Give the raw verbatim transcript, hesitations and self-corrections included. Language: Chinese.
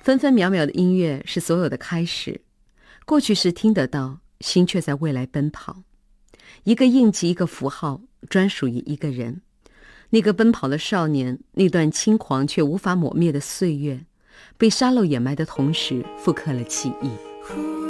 分分秒秒的音乐是所有的开始，过去时听得到，心却在未来奔跑。一个印记，一个符号，专属于一个人。那个奔跑的少年，那段轻狂却无法抹灭的岁月，被沙漏掩埋的同时复刻了记忆。